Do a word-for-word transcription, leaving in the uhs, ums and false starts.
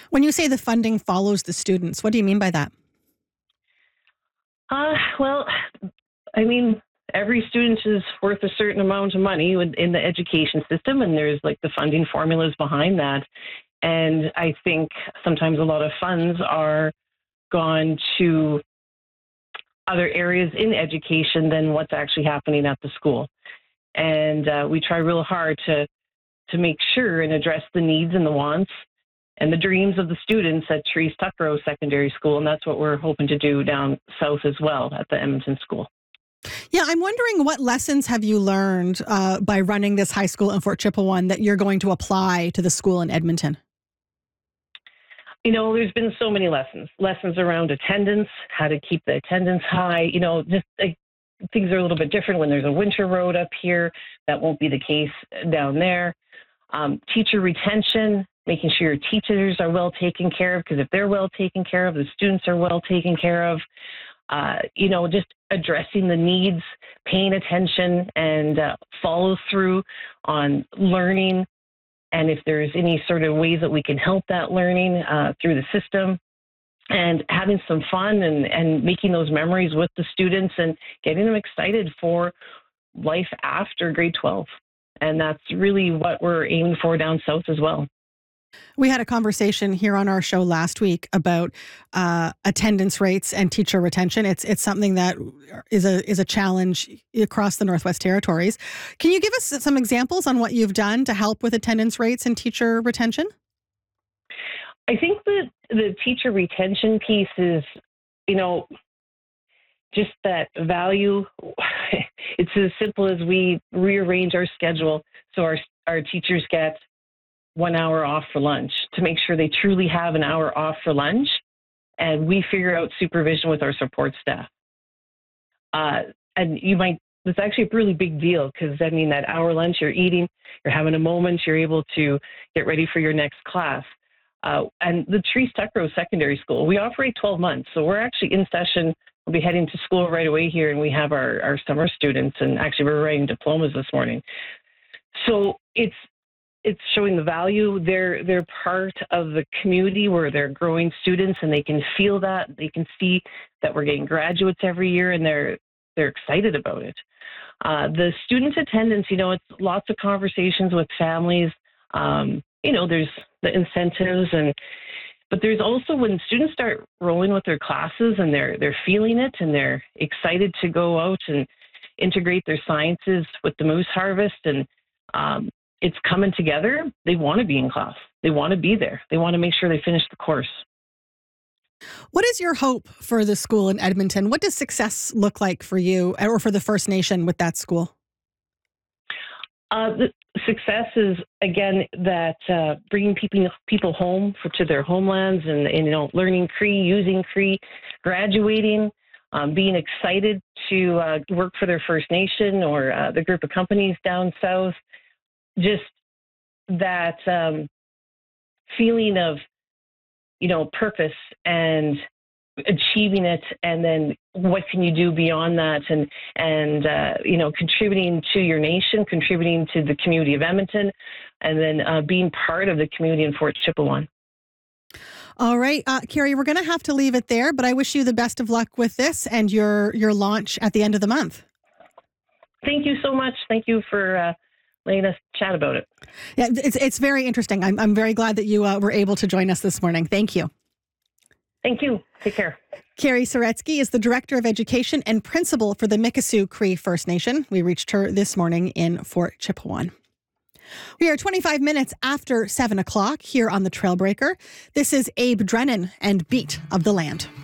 When you say the funding follows the students, what do you mean by that? Uh, well, I mean, every student is worth a certain amount of money in the education system, and there's like the funding formulas behind that. And I think sometimes a lot of funds are gone to other areas in education than what's actually happening at the school. And uh, we try real hard to to make sure and address the needs and the wants and the dreams of the students at Therese Tuckrow Secondary School. And that's what we're hoping to do down south as well at the Edmonton School. Yeah, I'm wondering, what lessons have you learned uh, by running this high school in Fort Chipewyan that you're going to apply to the school in Edmonton? You know, there's been so many lessons, lessons around attendance, how to keep the attendance high. You know, just like, things are a little bit different when there's a winter road up here. That won't be the case down there. Um, teacher retention, making sure your teachers are well taken care of, because if they're well taken care of, the students are well taken care of. Uh, you know, just addressing the needs, paying attention, and uh, follow through on learning. And if there's any sort of ways that we can help that learning uh, through the system, and having some fun and, and making those memories with the students and getting them excited for life after grade twelve. And that's really what we're aiming for down south as well. We had a conversation here on our show last week about uh, attendance rates and teacher retention. It's it's something that is a is a challenge across the Northwest Territories. Can you give us some examples on what you've done to help with attendance rates and teacher retention? I think that the teacher retention piece is, you know, just that value. It's as simple as we rearrange our schedule so our our teachers get one hour off for lunch, to make sure they truly have an hour off for lunch, and we figure out supervision with our support staff. Uh, and you might, it's actually a really big deal, because I mean, that hour lunch, you're eating, you're having a moment, you're able to get ready for your next class. Uh, and the Therese Tuckrow Secondary School, we operate twelve months, so we're actually in session. We'll be heading to school right away here, and we have our, our summer students, and actually we're writing diplomas this morning. So it's it's showing the value. They're they're part of the community where they're growing students, and they can feel that. They can see that we're getting graduates every year, and they're they're excited about it. Uh, the student attendance, you know, it's lots of conversations with families. Um, you know, there's the incentives, and but there's also when students start rolling with their classes and they're they're feeling it and they're excited to go out and integrate their sciences with the moose harvest, and um, it's coming together. They want to be in class. They want to be there. They want to make sure they finish the course. What is your hope for the school in Edmonton? What does success look like for you or for the First Nation with that school? Uh, the success is, again, that uh, bringing people people home for, to their homelands, and, and you know, learning Cree, using Cree, graduating, um, being excited to uh, work for their First Nation or uh, the group of companies down south. Just that um, feeling of, you know, purpose and achieving it, and then what can you do beyond that, and and uh, you know, contributing to your nation, contributing to the community of Edmonton, and then uh, being part of the community in Fort Chipewyan. All right, uh, Carrie, we're going to have to leave it there, but I wish you the best of luck with this and your your launch at the end of the month. Thank you so much. Thank you for uh, letting us chat about it. Yeah, it's it's very interesting. I'm I'm very glad that you uh, were able to join us this morning. Thank you. Thank you. Take care. Carrie Soretsky is the Director of Education and Principal for the Mikisew Cree First Nation. We reached her this morning in Fort Chipewyan. We are twenty-five minutes after seven o'clock here on the Trailbreaker. This is Abe Drennan and Beat of the Land.